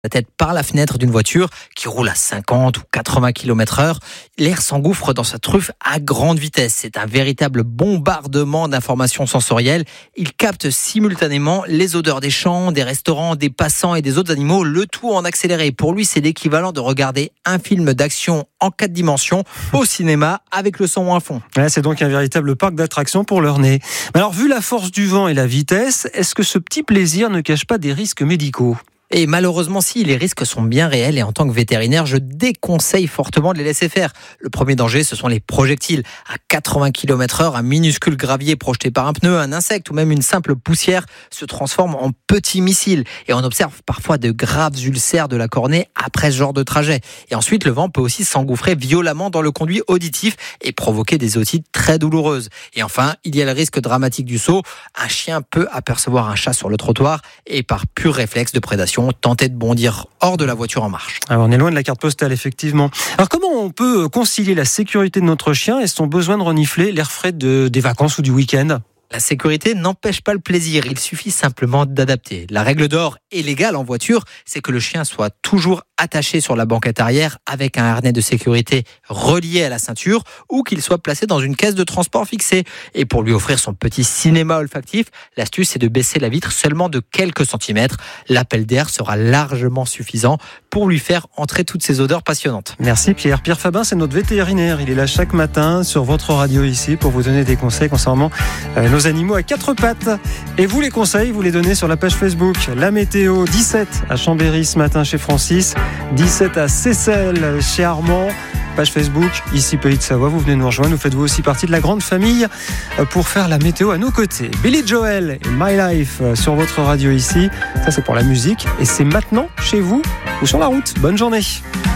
la tête par la fenêtre d'une voiture qui roule à 50 ou 80 km/h. L'air s'engouffre dans sa truffe à grande vitesse. C'est un véritable bombardement d'informations sensorielles. Il capte simultanément les odeurs des champs, des restaurants, des passants et des autres animaux, le tout en accéléré. Pour lui, c'est l'équivalent de regarder un film d'action en 4 dimensions au cinéma avec le son à fond. Ouais, c'est donc un véritable parc d'attractions pour leur nez. Mais alors, vu la force du vent et la vitesse, est-ce que ce petit plaisir ne cache pas des risques médicaux ? Et malheureusement, si, les risques sont bien réels et en tant que vétérinaire, je déconseille fortement de les laisser faire. Le premier danger, ce sont les projectiles. À 80 km/h, un minuscule gravier projeté par un pneu, un insecte ou même une simple poussière se transforme en petits missiles. Et on observe parfois de graves ulcères de la cornée après ce genre de trajet. Et ensuite, le vent peut aussi s'engouffrer violemment dans le conduit auditif et provoquer des otites très douloureuses. Et enfin, il y a le risque dramatique du saut. Un chien peut apercevoir un chat sur le trottoir et par pur réflexe de prédation, tenter de bondir hors de la voiture en marche. Alors, on est loin de la carte postale, effectivement. Alors, comment on peut concilier la sécurité de notre chien et son besoin de renifler l'air frais des vacances ou du week-end ? La sécurité n'empêche pas le plaisir, il suffit simplement d'adapter. La règle d'or et légale en voiture, c'est que le chien soit toujours attaché sur la banquette arrière avec un harnais de sécurité relié à la ceinture ou qu'il soit placé dans une caisse de transport fixée. Et pour lui offrir son petit cinéma olfactif, l'astuce est de baisser la vitre seulement de quelques centimètres. L'appel d'air sera largement suffisant pour lui faire entrer toutes ces odeurs passionnantes. Merci Pierre. Pierre Fabin, c'est notre vétérinaire. Il est là chaque matin sur votre radio ici pour vous donner des conseils concernant nos animaux à 4 pattes. Et vous, les conseils, vous les donnez sur la page Facebook. La météo, 17 à Chambéry ce matin chez Francis, 17 à Seyssel chez Armand. Page Facebook, ici Pays de Savoie, vous venez nous rejoindre. Nous faites-vous aussi partie de la grande famille pour faire la météo à nos côtés. Billy Joel et My Life sur votre radio ici. Ça, c'est pour la musique. Et c'est maintenant chez vous ou sur la route. Bonne journée.